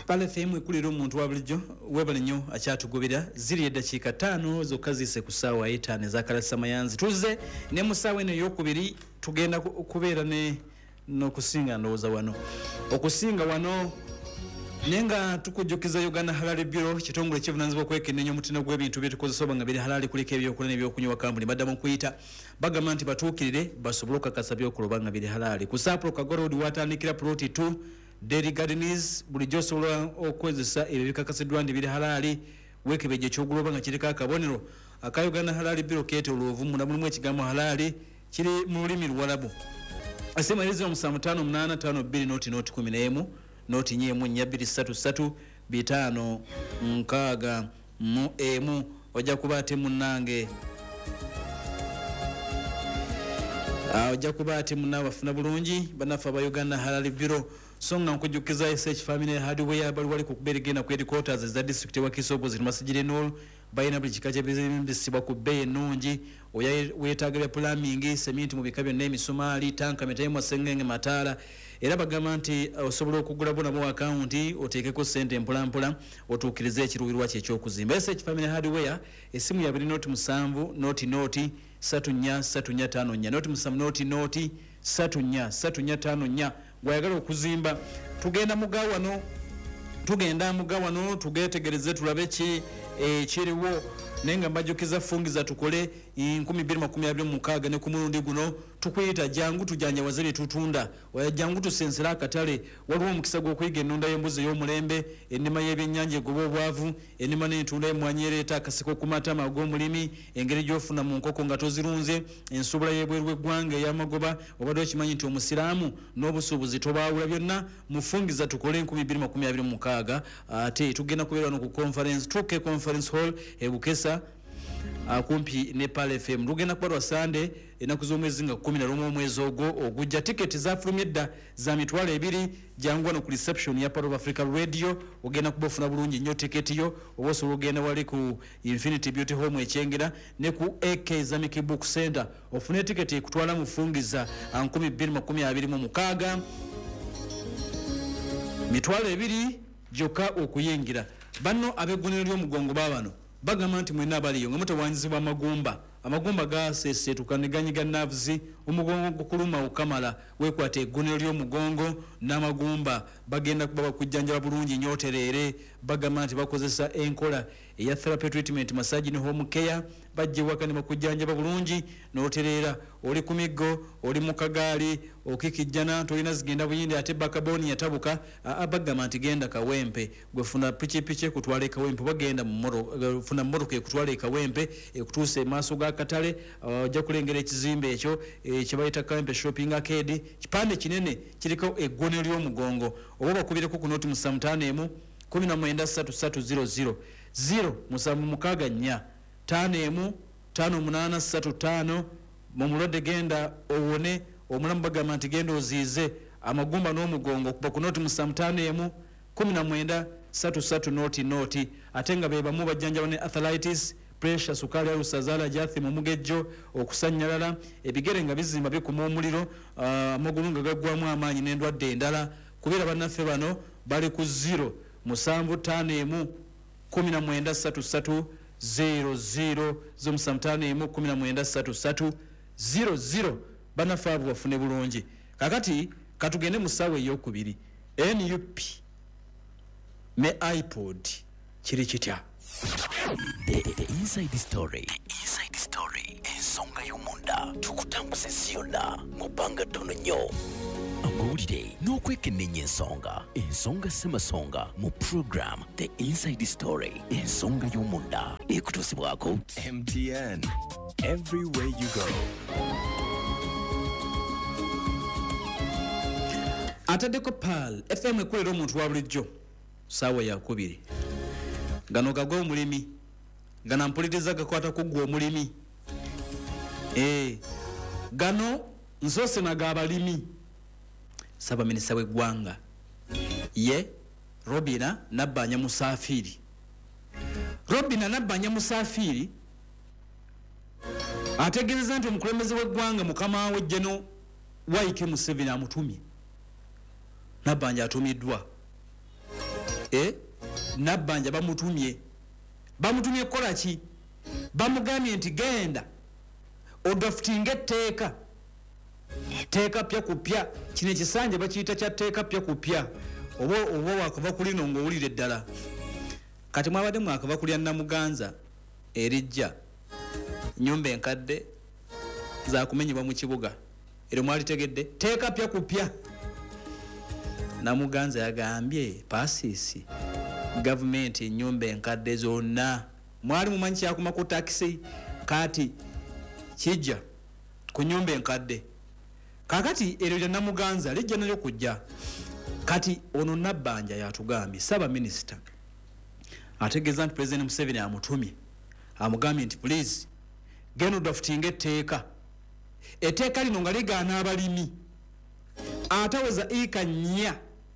Pale FM ekulira omuntu wa bulijjo webale nnyo akyatugobera ziri eddakiika 5 zokka zise ku ssaawa 5 ezakalasa mayanzi tuzze ne mu ssaawa eno ey'okubiri tugenda kubeera n'okusinga ndowooza wano okusinga wano nenga tukujjukiza Uganda Halal Bureau kitongole ky'ebuvunaanyizibwa okwekenneenya omutindo gw'ebintu bye tukozesa oba nga biri halali kuliko ebyokulya n'ebyokunywa kampuni baddamu kuyita bagamba nti batuukirire basobole okukakasa byokulya oba nga biri halali ku Sapro Kagoro watandikira ploti 2 Dairy Gardens bulijjo osobola okwezesa ebyo bikakasiddwa nti biri halali weekebejje ekyogula oba nga kiriko akabonero aka Uganda Halal Bureau keete olwovu munda mulimu ekigambo halali kiri mu lulimi Luwarabu asemaliza omusanvu 585 noti 11 noti nyemu 233 bitano nkaga mu emu ojja kubate munange ojja kubate munawa funa bulungi banafa ba Uganda Halal Bureau songa nkujjukiza SH Family Hardware bali wali kukuberegena ku headquarters za district wa Kisobo ziri masijire nol bayina buli kikaje bizimbisibwa ku bei nungi wetagala plumbing cement mu bikabyo n'emisumali tanka metayemu sengenge matala era bagamba nti osobola okugula bona mu account oteekeko sente mpolampola otuukirize ekiruwirwa kye ky'okuzimba SH Family Hardware esimu ya 2 noti 7 noti 34354 noti 7 noti 34354 gwayagala okuzimba tugenda mugawano tugetegereze tulabe ki kiriwo nenga mbajukiza fungiza tukole 2026 ne ku mulundi guno tukuyita jangu tujanja waziri tutunda waya jangu tusensera akatale waliwo omukisa gw'okuyiga ennunda y'embuzi y'omulembe ennima y'ebyennyanja egoba obwavu ennima n'entunda y'emwanyereeta akasiko ku matama ag'omulimi engeri gy'ofuna mu nkoko nga tozirunze ensobola y'ebweru w'eggwanga ey'amagoba obadde okimanyi nti omusiraamu n'obusuubuzi tobaawula byonna mufungiza tukole 2026 ate tugenda kubeera no ku conference tuke conference hall ebukesa kumpi ne Pale FM lugenda kwa Sunday enaku z'omwezi nga 11 omwezi ogujja ticket za fulumyedda za mitwalo 2 jangwa no ku reception ya Part of Africa Radio ogenda kubofuna bulungi nnyo ticket yo oboso ogenda wali ku Infinity Beauty Home ekyengera ne ku AK Zamiki Book Center ofune ticket ekutwala mufungiza 2026 mitwalo 2 joka okuyingira banno abegonero ly'omugongo babano bagamba nti mwena baliyo nga mutawanzibwa amagumba gasesetuka ne ganyiga nerves omugongo gukuluma ukamala wekwate eggone ly'omugongo n'amagumba bagenda kuba bakujjanjaba bulungi nyoterere bagamba nti bakozesa enkola eya therapy treatment massage ne home care bajje wakane bakujjanjaba bulungi noterera oli ku miggo oli mu kagaali okikijjana tolina zigenda buyindi ate bakaboni yatabuka bagamba nti genda Kawempe gwefuna pichi kutwala Kawempe bagenda mu moro funa moroke kutwala Kawempe ekutuuse maaso ga katale ojja kulengera ekizimbe ekyo kibayita Kawempe shopping arcade kipande kinene kiriko eggone ly'omugongo oba bakubireko ku noti 75 19300 0 5 5835 mu mulwadde genda owone omulamu bagamba nti genda oziize amagumba n'omugongo kuba ku noti 75 19300 noti ate nga bebamu bajjanjaba ne arthritis pressure sukali alusazala jathi mu mugejjo okusanyalala ebigere nga bizimba bikuma omuliro amagulu nga gaggwamu amaanyi n'endwadde endala kubeera bannaffe bano bali ku 0 7 5 00 00 bannaffe abo bafune bulungi kakati katugende mu ssaawa ey'okubiri NUP ne iPod kiri kitya The inside story ensonga y'omunda tukutambuze ziyonna mu bbanga ttono nnyo amawulire n'okwekenneenya ensonga semasonga mu program The Inside Story ensonga y'omunda ekutuusibwako MTN everywhere you go. ataddeko Pal FM ekolera omuntu wa bulijjo ssaawa yakubiri gano gagwa omulimi gana mpuliriza gakwata kuggwa omulimi gano nsoose naga abalimi saba minisita w'eggwanga ye Robina Nabbanja Musafiri ategeezeza nti omukulembeze w'eggwanga mukama we General Waike Museveni amutumye Nabbanja atumiddwa Nabbanja bamutumye kola ki bamugambye nti genda odraftinga etteeka pya kupya kino ekisanja bakiyita kya tteeka pya kupya oba wakava ku lino ng'owulira eddala kati mwabadde mwakava kulya Namuganza erijja nnyumba enkadde zakumenyebwa mu kibuga eryo mwalitegedde tteeka pya kupya Namuganza yagambye paasisi gavumenti ennyumba enkadde zonna mwali mumanyi kyakuma ku takisi kati kijja ku nyumba enkadde kakati eryo lya Namuganza lijja nalyo kujja kati ono Nabbanja yatugambye Saba Minisita ategeeza nti President Museveni amutumye amugambye nti please genda odraftinga etteeka lino nga ligaana abalimi ataweza eka 4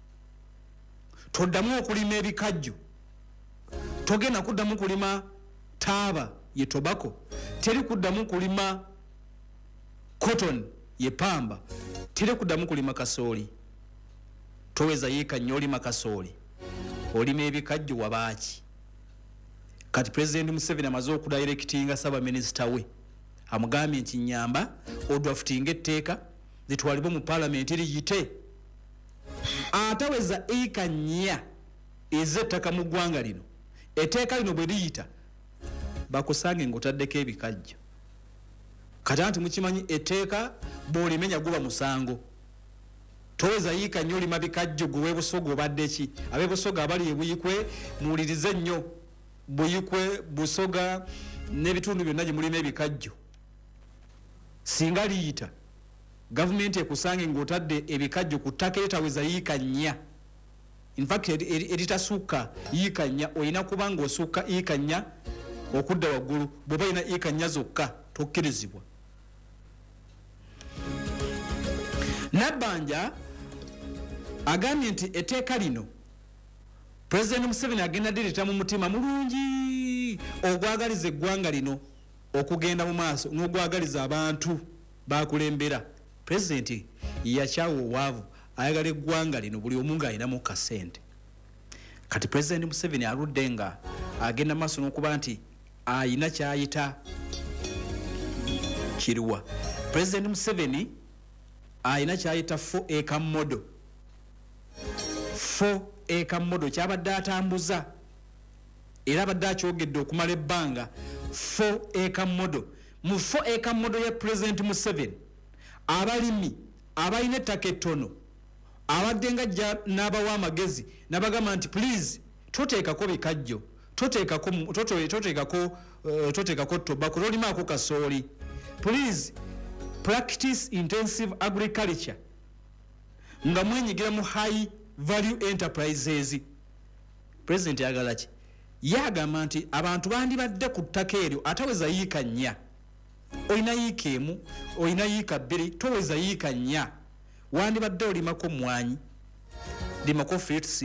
toddamu okulima ebikajjo togenda kuddamu kulima taaba ye tobacco teri kuddamu kulima cotton ye pamba teri kuddamu kulima kasooli toweza eka 4 olima kasooli olima ebikajjo wabaaki kati President Museveni amaze okudirectinga Saba Minisita we amugambye nti nyamba odraftinga etteeka litwalibwe mu parliament liyite ataweza eka 4 ez'ettaka mu ggwanga lino etteeka lino bwe liyita bakusange ng'otaddeko ebikajjo kati anti mukimanyi etteeka bw'olimenya guba musango toweza eka 4 olima bikajjo gwe Busoga obadde ki ab'e Busoga abali ebuyikwe muwulirize nnyo Buyikwe Busoga n'ebitundu byonna gye mulima ebikajjo singa liyita gavumenti ekusange ng'otadde ebikajjo ku ttaka eritaweza eka 4 in fact eritasukka eka 4 olina kuba ng'osukka eka 4 okudda waggulu bw'oba olina eka 4 zokka tokkirizibwa Nabbanja agambye nti etteeka lino President Museveni agenda direta mu mutima mulungi ogwagaliza eggwanga lino okugenda mu maaso n'ogwagaliza abantu bakulembera President yakyawa owaavu ayagala eggwanga lino buli omu ng'alinamu kasente kati President Museveni aludde nga agenda maaso n'okuba nti ayina kyayita kiruwa President Museveni ayina kyayita 4 acre model 4 acre model kyabadde atambuza era abadde akyogedde okumala ebbanga 4 acre model mu 4 acre model ya President Museveni abalimi abalina ettaka ettono abadde ngajja n'abawa amagezi n'abagamba nti please toteekako bikajjo toteekako tobacco tolimaako kasooli please practice intensive agriculture nga mwenyigira mu high value enterprises. President yagala ki yagamba nti abantu bandibadde ku ttaka eryo ataweza yiika 4 olina yiika 1 olina yiika 2 toweza yiika 4 wandibadde olimako mwanyi limako fruits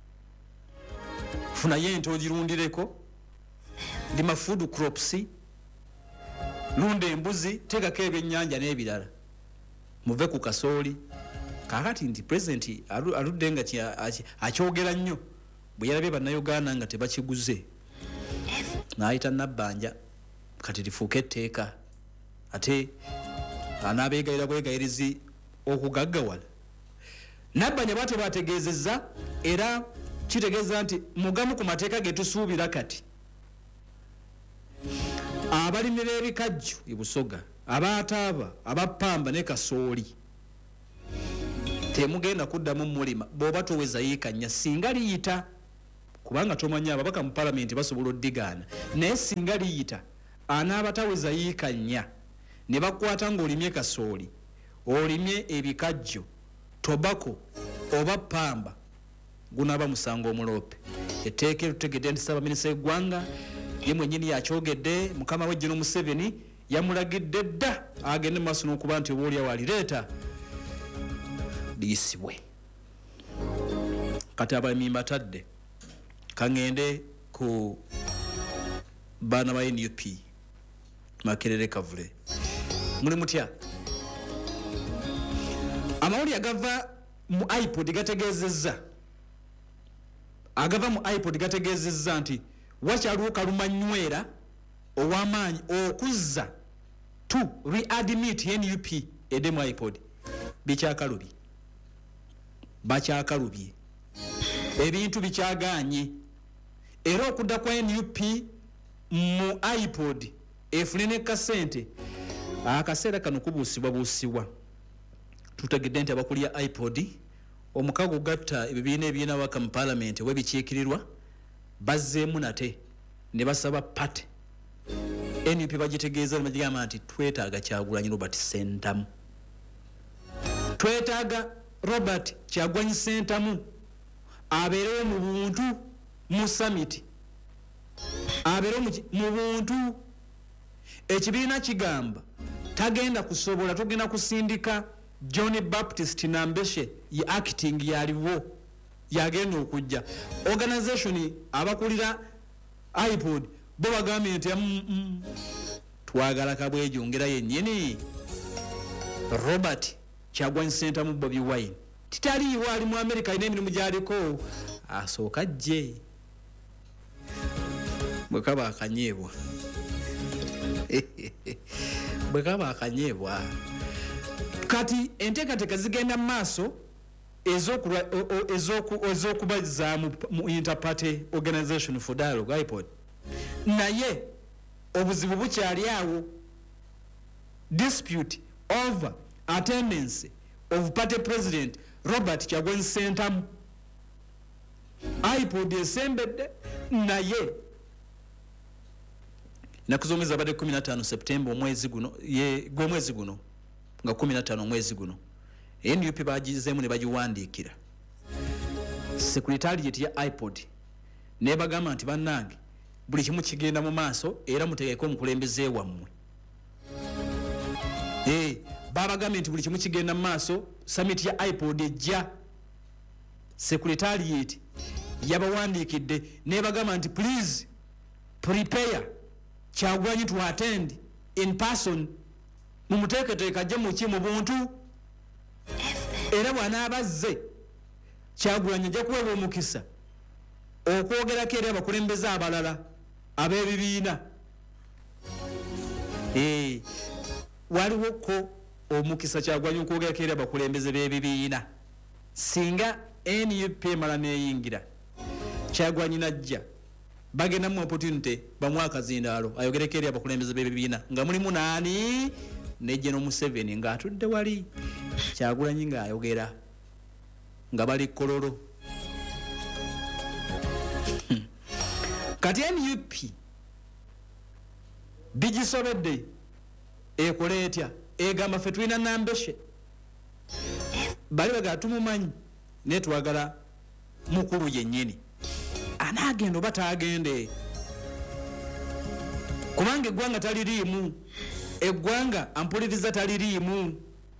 funa yente ogirundireko lima food crops lunda embuzi tegako ebyennyanja n'ebirala muve ku kasooli kakati nti president aludde nga akyogera nnyo bwe yalabye bannayuganda nga tebakiguze n'ayita Nabbanja kati lifuuke etteeka ate anaabeegayira bwegayirizi okugaggawala. Nabbanja bwate bategeezezza era kitegeeza nti mugamu ku mateeka ge tusuubira kati abalimira ebikajjo e Busoga abaataaba abapamba ne kasooli temugenda kuddamu mulima bw'oba toweza yiika 4 singa liyita kubanga tomanyi ababaka mu palamenti basobola oddigaana naye singa liyita anaaba taweza yiika 4 ne bakwata ng'olimye kasooli olimye ebikajjo tobacco oba pamba gunaaba musango omuloope etteeka erutegedde nti Ssaabaminisita w'eggwanga ye mwennyini yakyogedde mukama we General Museveni yamulagidde dda agende mu maaso n'okuba nti obaolyawo alireeta liyisibwe. Kati abalimi mbatadde kaŋŋende ku baana ba NUP Makerere Kavule muli mutya amawulire agava mu iPod gategeezezza agava mu iPod gategeezezza nti wakyaliwo kalumanywera ow'amaanyi okuzza to readmit NUP edde mu iPod bakyakalubye ebintu bikyagaanye era okudda kwa NUP mu iPod efune ne kasente akaseera kano kubuusibwa tutegedde nti abakulya iPod omukago gatta ebibiina ebyina waka mu parliament webikiikirirwa bazzeemu nate ne basaba pate NUP bagitegeeza bagamba nti twetaaga Kyagulanyi Robert Sentamu twetaaga Robert Kyagulanyi Sentamu abeerewo mu buntu mu summit abeerewo mu buntu ekibiina kigamba tagenda kusobola tugenda kusindika John Baptist Nambeshe ye acting yaliwo yagenda okujja organization abakulira iPod bo bagambye nti twagala kabwejongera yennyini Robert Kyagulanyi Sentamu Bobi Wine titaliiwo ali mu America ine emirimu gyaliko asooka jje bwekaba akanyeebwa kati enteekateeka zigenda mu maaso ez'okubaza mu interparty organization for dialogue iPod naye obuzibu bukyali awo dispute over attendance of party president Robert Kyagulanyi Sentamu iPod esembedde naye nakuzomeza bade 15 September omwezi guno gw'omwezi guno nga 15 omwezi guno NUP bagizeemu ne bagiwandiikira secretariat ya iPod ne bagamba nti bannange buli kimu kigenda mu maaso era mutegeke omukulembeze wammwe babagambye nti buli kimu kigenda mu maaso summit ya iPod ejja secretariat yabawandiikidde ne bagamba nti please prepare Kyagulanyi to attend in person mumuteeketeeka ajje muki mu buntu era bw'anaabazze Kyagulanyi ajja kuweebwa omukisa okwogerako eri abakulembeze abalala ab'ebibiina waliwo ko omukisa Kyagulanyi okwogerako eri abakulembeze b'ebibiina singa NUP emala neeyingira Kyagulanyi najja bagenda mu opportunity bamwaka zindaalo ayogereko eri abakulembeze b'ebibiina nga mulimu naani ne General Museveni ng'atudde wali Kyagulanyi ng'ayogera nga bali kololo kati NUP bigisobedde ekole etya egamba ffe tulina Nambeshe bali bagala tumumanyi naye twagala mukulu yennyini anaagenda oba taagende kubanga eggwanga taliriimu eggwanga ampuliriza taliriimu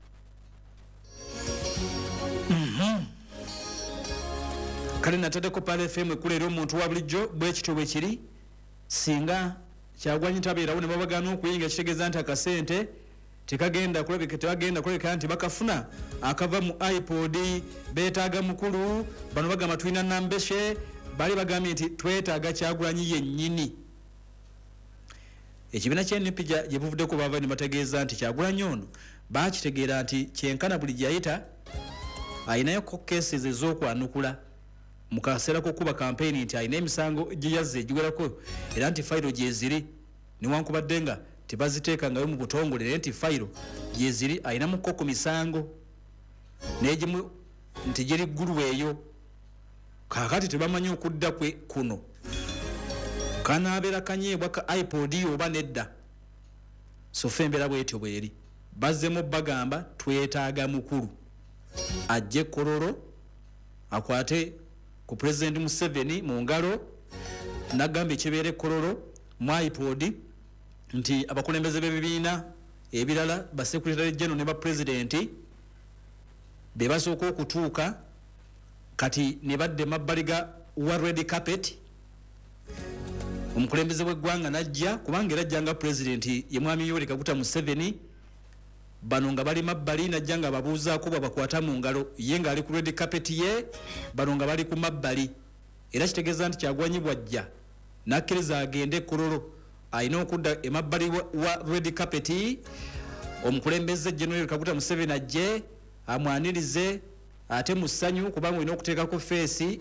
kale nataddeko Pale FM ekulera omuntu wa bulijjo bwekityo bwe kiri singa Kyagulanyi tabeerawo ne babagana okuyinga kitegeeza nti akasente tekagenda kulabika tebagenda kulabika nti bakafuna akava mu iPod beetaaga mukulu bano bagamba tulina Nambeshe bali bagambye nti twetaaga Kyagulanyi yennyini ekibiina ky'NUP gye buvuddeko bava ne bategeeza nti Kyagulanyi ono bakitegeera nti kyenkana buli gyayita ayinayo cases ez'okwanukula mu kaseera k'okuba campaign nti ayina emisango gye yazze egiwerako era nti fayiro gyeziri newankubadde nga tebaziteekangayo mu butongole naye nti fayiro gyeziri ayinamuko ku misango n'egimu nti giri ggulu eyo kakati tebamanyi okudda kwe kuno kanaabeera kanyeebwa ka iPod oba nedda so ffe embeera bwetyo bweri bazzemu bagamba twetaaga mukulu ajje kololo akwate ku President Museveni mu ngalo nagamba ekibeere kololo mu iPod nti abakulembeze b'ebibiina ebirala ba Secretary General ne ba President be basooka okutuuka kati ne badde mabbali ga wa red carpet omukulembeze w'eggwanga najja kubanga era ajjanga President ye mwami Yoweri Kaguta Museveni bano nga bali mabbali najja nga babuuzaako babakwata mu ngalo ye ng'ali ku red carpet ye bano nga bali ku mabbali era kitegeeza nti Kyagulanyi bwajja nakkiriza agende Kololo alina okudda emabbali wa red carpet omukulembeze General Kaguta Museveni ajje amwanirize ate musanyu kubanga olina okuteekako feesi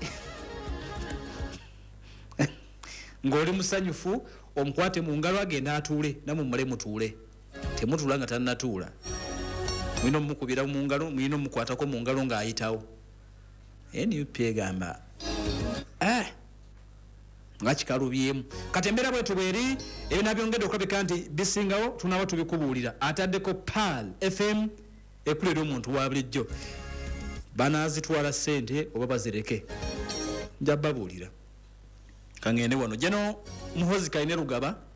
ng'oli musanyufu omukwate mu ngalo agenda atuule namummale mutuule temutuula nga tannatuula mulina omukubira mu ngalo mulina omukwatako mu ngalo ng'ayitawo NUP egamba nga kikalubyemu kati embeera bwetu bweri ebyo nabyongedde okulabika nti bisingawo tunaaba tubikubuulira ataddeko PAL FM ekulera omuntu wa bulijjo banaazitwala ssente oba bazireke nja babuulira kangende wano jeno muhozi Kaine Rugaba